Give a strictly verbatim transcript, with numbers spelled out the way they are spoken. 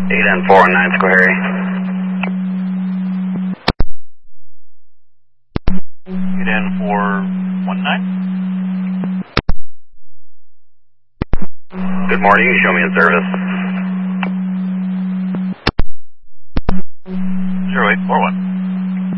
eight N four one nine Square. eight N four one nine. Good morning, you show me in service.